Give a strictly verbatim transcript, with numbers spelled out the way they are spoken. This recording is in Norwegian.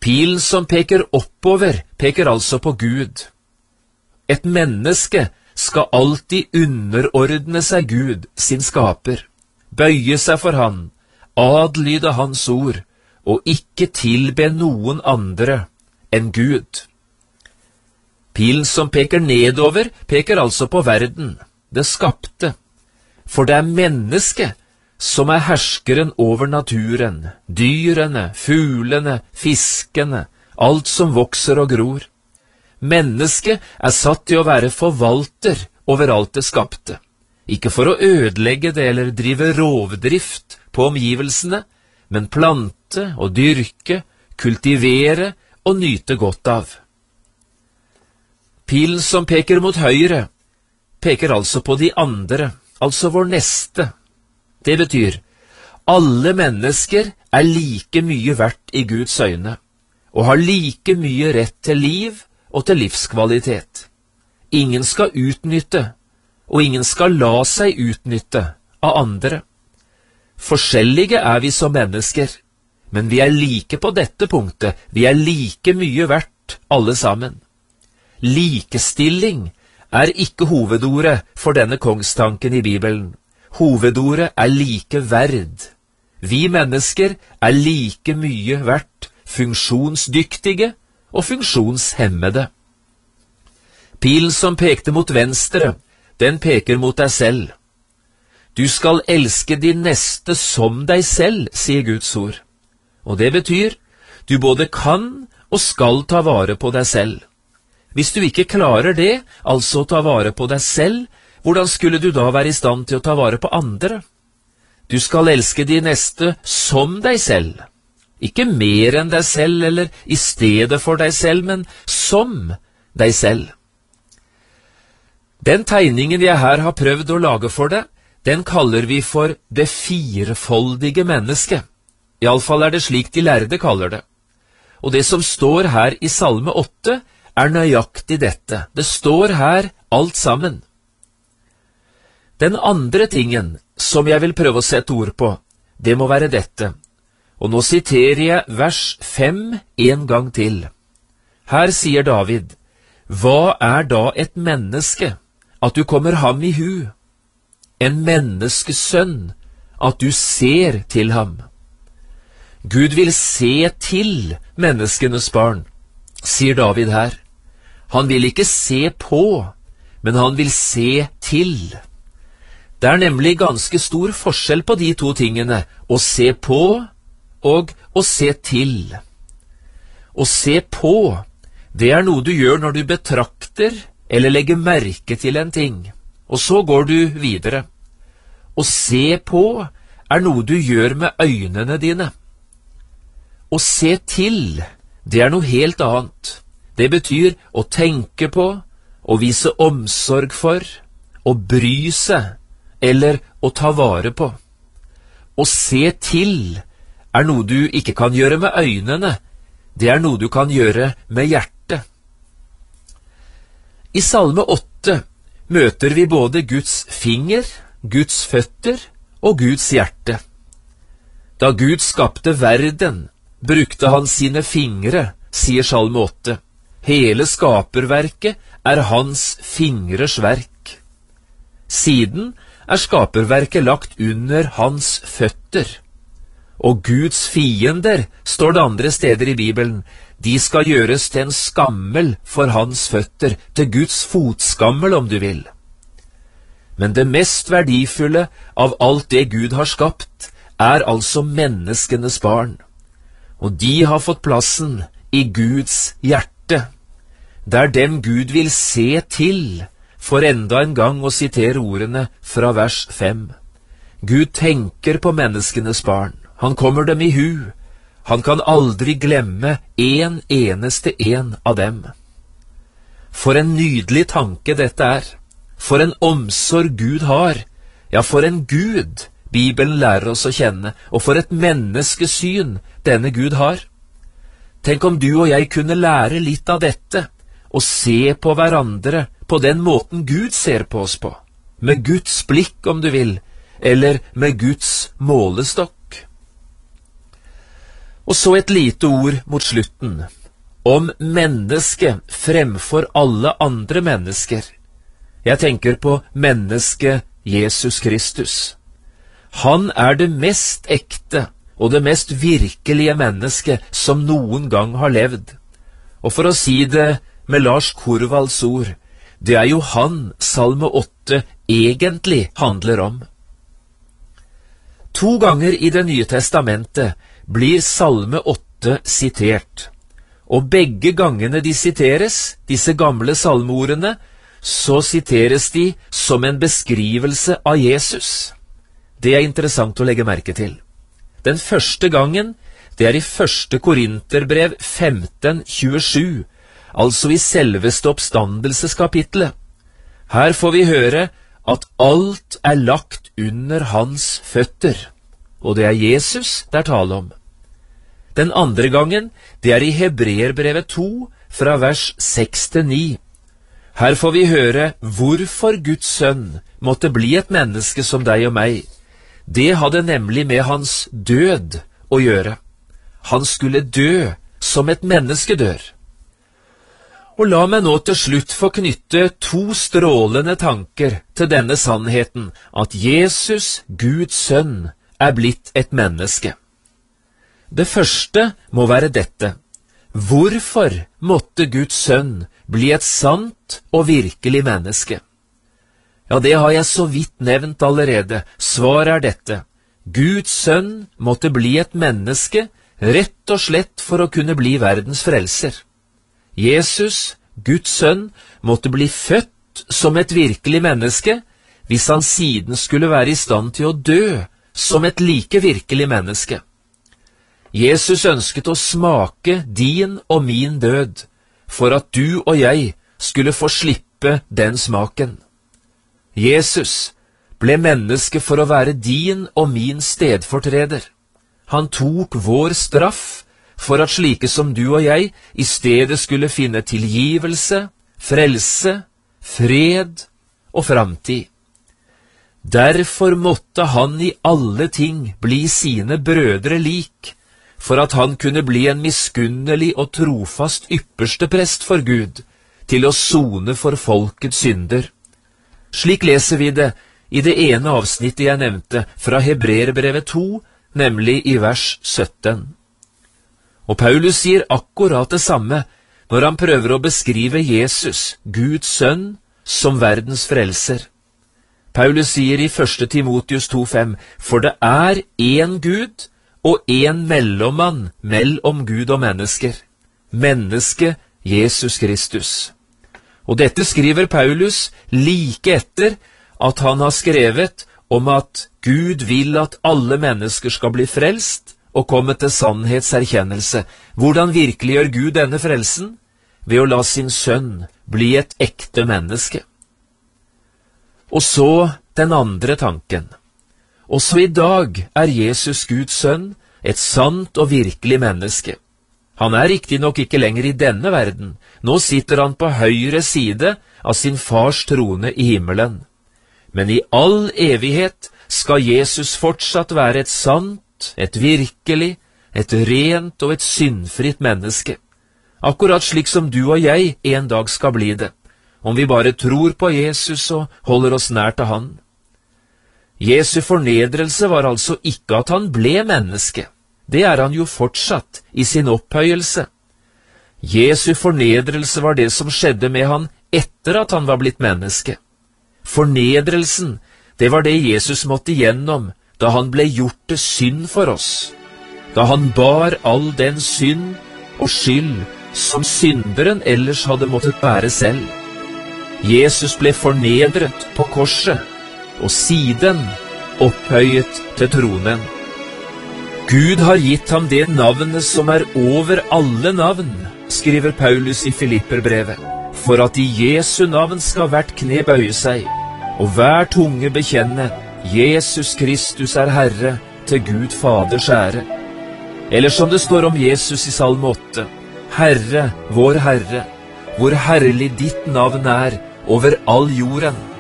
Pilen som peker oppover, peker altså på Gud. Et menneske skal alltid underordne seg Gud, sin skaper, bøye seg for han, adlyde hans ord, og ikke tilbe noen andre enn Gud. Pilen som peker nedover, peker altså på verden, det skapte, for det er mennesket som er herskeren over naturen, dyrene, fuglene, fiskene, alt som vokser og gror. Mennesket er satt til å være forvalter over alt det skapte, ikke for å ødelegge det eller drive rovdrift på omgivelsene, men plante og dyrke, kultivere og nyte godt av. Pilen som peker mot høyre, peker altså på de andre, altså vår neste. Det betyr, alle mennesker er like mye verdt i Guds øyne, og har like mye rett til liv og til livskvalitet. Ingen skal utnytte, og ingen skal la seg utnytte av andre. Forskjellige er vi som mennesker, men vi er like på dette punktet, vi er like mye verdt alle sammen. Likestilling er ikke hovedordet for denne kongstanken i Bibelen. Hovedordet er likeverd. Vi mennesker er like mye verdt, funksjonsdyktige og funksjonshemmede. Pilen som pekte mot venstre, den peker mot deg selv. Du skal elske din neste som deg selv, sier Guds ord. Og det betyr, du både kan og skal ta vare på deg selv. Hvis du ikke klarer det, altså ta vare på deg selv, hvordan skulle du da være i stand til å ta vare på andre? Du skal elske de neste som deg selv. Ikke mer enn deg selv eller i stedet for deg selv, men som deg selv. Den tegningen jeg her har prøvd å lage for deg, den kaller vi for det firefoldige mennesket. I alle fall er det slik de lærde kaller det. Og det som står her i Salme åtte, er nøyaktig dette. Det står her alt sammen. Den andre tingen som jeg vil prøve å sette ord på, det må være dette. Og nå siterer jeg vers fem en gang til. Her sier David, «Hva er da et menneske, at du kommer ham i hu? En menneskesønn, at du ser til ham?» Gud vil se til menneskenes barn, sier David her. Han vil ikke se på, men han vil se til. Det er nemlig ganske stor forskjell på de to tingene, å se på og å se til. Å se på, det er noe du gjør når du betrakter eller legger merke til en ting, og så går du videre. Å se på er noe du gjør med øynene dine. Å se til, det er noe helt annet. Det betyr å tenke på, å vise omsorg for, å bry seg, eller å ta vare på. Å se til er noe du ikke kan gjøre med øynene, det er noe du kan gjøre med hjertet. I Salme åtte møter vi både Guds finger, Guds føtter og Guds hjerte. Da Gud skapte verden, brukte han sine fingre, sier Salme åtte. Hele skaperverket er hans fingres verk. Siden er skaperverket lagt under hans føtter. Og Guds fiender, står det andre steder i Bibelen, de skal gjøres til en skammel for hans føtter, til Guds fotskammel om du vil. Men det mest verdifulle av alt det Gud har skapt, er altså menneskenes barn. Og de har fått plassen i Guds hjerte. Det er dem Gud vil se til, for enda en gang å sitere ordene fra vers fem. Gud tenker på menneskenes barn. Han kommer dem i hu. Han kan aldri glemme en eneste en av dem. For en nydelig tanke dette er. For en omsorg Gud har. Ja, for en Gud Bibelen lærer oss å kjenne, og for et menneskesyn denne Gud har. Tenk om du og jeg kunne lære litt av dette, og se på hverandre på den måten Gud ser på oss på, med Guds blikk om du vil, eller med Guds målestokk. Og så et lite ord mot slutten, om mennesket fremfor alle andre mennesker. Jeg tenker på mennesket Jesus Kristus. Han er det mest ekte og det mest virkelige mennesket som noen gang har levd. Og for å si det med Lars Korvalds ord, det er jo han Salme åtte egentlig handler om. To ganger i Det nye testamentet blir Salme åtte sitert, og begge gangene de siteres, disse gamle salmeordene, så siteres de som en beskrivelse av Jesus. Det er interessant å legge merke til. Den første gangen, det er i første Korinterbrev femten tjuesju, altså i selveste oppstandelseskapitlet. Her får vi høre at alt er lagt under hans føtter, og det er Jesus det er tale om. Den andre gangen, det er i Hebreerbrevet to, fra vers seks til ni. Her får vi høre hvorfor Guds sønn måtte bli et menneske som deg og meg. Det hadde nemlig med hans død å gjøre. Han skulle dø som et menneske dør. Og la meg nå til slutt få knytte to strålende tanker til denne sannheten, at Jesus, Guds sønn, er blitt et menneske. Det første må være dette. Hvorfor måtte Guds sønn bli et sant og virkelig menneske? Ja, det har jeg så vidt nevnt allerede. Svaret er dette. Guds sønn måtte bli et menneske, rett og slett for å kunne bli verdens frelser. Jesus, Guds sønn, måtte bli født som et virkelig menneske, hvis han siden skulle være i stand til å dø som et like virkelig menneske. Jesus ønsket å smake din og min død, for at du og jeg skulle få slippe den smaken. Jesus ble menneske for å være din og min stedfortreder. Han tok vår straff for at slike som du og jeg i stedet skulle finne tilgivelse, frelse, fred og framtid. Derfor måtte han i alle ting bli sine brødre lik, for at han kunne bli en miskunnelig og trofast ypperste prest for Gud, til å sone for folkets synder. Slik leser vi det i det ene avsnittet jeg nevnte, fra Hebreerbrevet to, nemlig i vers sytten. Og Paulus sier akkurat det samme når han prøver å beskrive Jesus, Guds sønn, som verdens frelser. Paulus sier i første Timotius to fem, for det er én Gud og én mellommann mellom Gud og mennesker, mennesket Jesus Kristus. Og dette skriver Paulus like etter at han har skrevet om at Gud vil at alle mennesker skal bli frelst og komme til sannhetserkjennelse. Hvordan virkeliggjør Gud denne frelsen? Ved å la sin sønn bli et ekte menneske. Og så den andre tanken. Også i dag er Jesus Guds sønn et sant og virkelig menneske. Han er riktignok ikke lenger i denne verden. Nå sitter han på høyre side av sin fars trone i himmelen. Men i all evighet skal Jesus fortsatt være et sant, et virkelig, et rent og et syndfritt menneske. Akkurat slik som du og jeg en dag skal bli det, om vi bare tror på Jesus og holder oss nær til han. Jesu fornedrelse var altså ikke at han ble menneske. Det er han jo fortsatt i sin opphøyelse. Jesu fornedrelse var det som skjedde med han etter at han var blitt menneske. Fornedrelsen, det var det Jesus måtte gjennom da han ble gjort til synd for oss. Da han bar all den synd og skyld som synderen ellers hadde måttet bære selv. Jesus ble fornedret på korset, og siden opphøyet til tronen. Gud har gitt ham det navnet som er over alle navn, skriver Paulus i Filipperbrevet, for at i Jesu navn skal hvert kne bøye seg, og hver tunge bekjenne Jesus Kristus er Herre, til Gud Faders ære. Eller som det står om Jesus i Salme åtte, Herre, vår Herre, hvor herlig ditt navn er over all jorden.